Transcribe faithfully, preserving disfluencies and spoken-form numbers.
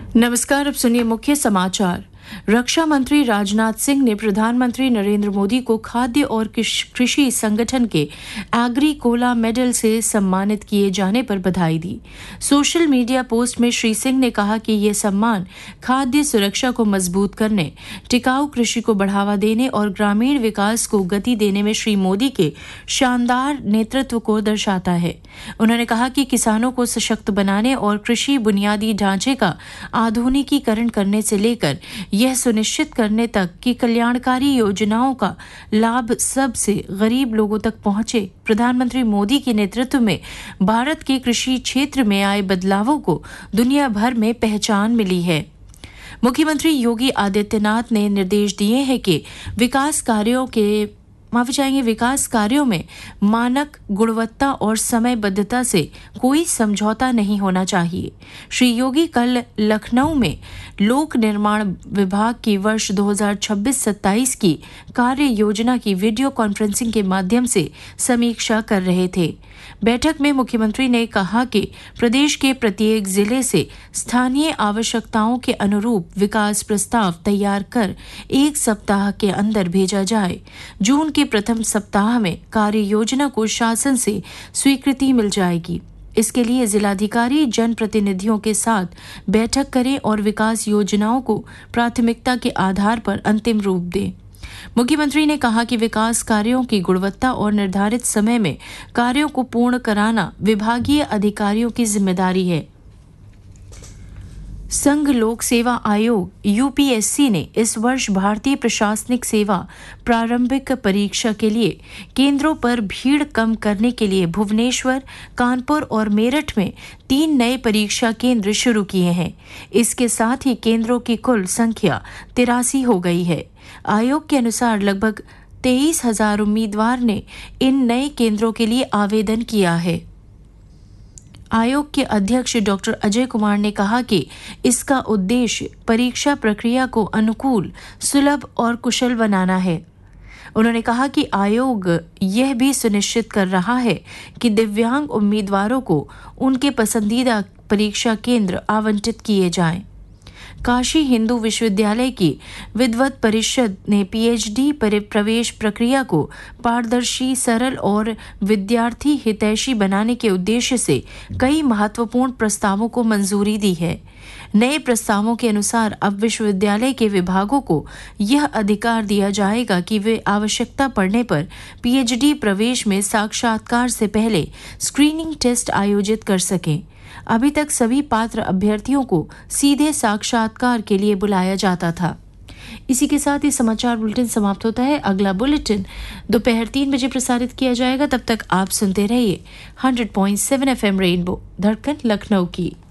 नमस्कार, अब सुनिए मुख्य समाचार। रक्षा मंत्री राजनाथ सिंह ने प्रधानमंत्री नरेंद्र मोदी को खाद्य और कृषि संगठन के एग्रीकोला मेडल से सम्मानित किए जाने पर बधाई दी। सोशल मीडिया पोस्ट में श्री सिंह ने कहा कि ये सम्मान खाद्य सुरक्षा को मजबूत करने, टिकाऊ कृषि को बढ़ावा देने और ग्रामीण विकास को गति देने में श्री मोदी के शानदार नेतृत्व को दर्शाता है। उन्होंने कहा कि किसानों को सशक्त बनाने और कृषि बुनियादी ढांचे का आधुनिकीकरण करने से लेकर यह सुनिश्चित करने तक कि कल्याणकारी योजनाओं का लाभ सबसे गरीब लोगों तक पहुंचे, प्रधानमंत्री मोदी के नेतृत्व में भारत के कृषि क्षेत्र में आए बदलावों को दुनिया भर में पहचान मिली है। मुख्यमंत्री योगी आदित्यनाथ ने निर्देश दिए हैं कि विकास कार्यों के माफी चाहेंगे विकास कार्यों में मानक, गुणवत्ता और समयबद्धता से कोई समझौता नहीं होना चाहिए। श्री योगी कल लखनऊ में लोक निर्माण विभाग की वर्ष दो हज़ार छब्बीस सत्ताईस की कार्य योजना की वीडियो कॉन्फ्रेंसिंग के माध्यम से समीक्षा कर रहे थे। बैठक में मुख्यमंत्री ने कहा कि प्रदेश के प्रत्येक जिले से स्थानीय आवश्यकताओं के अनुरूप विकास प्रस्ताव तैयार कर एक सप्ताह के अंदर भेजा जाए। जून के प्रथम सप्ताह में कार्य योजना को शासन से स्वीकृति मिल जाएगी। इसके लिए जिलाधिकारी जनप्रतिनिधियों के साथ बैठक करें और विकास योजनाओं को प्राथमिकता के आधार पर अंतिम रूप दें। मुख्यमंत्री ने कहा कि विकास कार्यों की गुणवत्ता और निर्धारित समय में कार्यों को पूर्ण कराना विभागीय अधिकारियों की जिम्मेदारी है। संघ लोक सेवा आयोग यूपीएससी ने इस वर्ष भारतीय प्रशासनिक सेवा प्रारंभिक परीक्षा के लिए केंद्रों पर भीड़ कम करने के लिए भुवनेश्वर, कानपुर और मेरठ में तीन नए परीक्षा केंद्र शुरू किए हैं। इसके साथ ही केंद्रों की कुल संख्या तिरासी हो गई है। आयोग के अनुसार लगभग तेईस हजार उम्मीदवार ने इन नए केंद्रों के लिए आवेदन किया है। आयोग के अध्यक्ष डॉक्टर अजय कुमार ने कहा कि इसका उद्देश्य परीक्षा प्रक्रिया को अनुकूल, सुलभ और कुशल बनाना है। उन्होंने कहा कि आयोग यह भी सुनिश्चित कर रहा है कि दिव्यांग उम्मीदवारों को उनके पसंदीदा परीक्षा केंद्र आवंटित किए जाएं। काशी हिंदू विश्वविद्यालय की विद्वत परिषद ने पीएचडी प्रवेश प्रक्रिया को पारदर्शी, सरल और विद्यार्थी हितैषी बनाने के उद्देश्य से कई महत्वपूर्ण प्रस्तावों को मंजूरी दी है। नए प्रस्तावों के अनुसार अब विश्वविद्यालय के विभागों को यह अधिकार दिया जाएगा कि वे आवश्यकता पड़ने पर पीएचडी प्रवेश में साक्षात्कार से पहले स्क्रीनिंग टेस्ट आयोजित कर सकें। अभी तक सभी पात्र अभ्यर्थियों को सीधे साक्षात्कार के लिए बुलाया जाता था। इसी के साथ ही समाचार बुलेटिन समाप्त होता है। अगला बुलेटिन दोपहर तीन बजे प्रसारित किया जाएगा। तब तक आप सुनते रहिए hundred point seven F M rainbow, धड़कन लखनऊ की।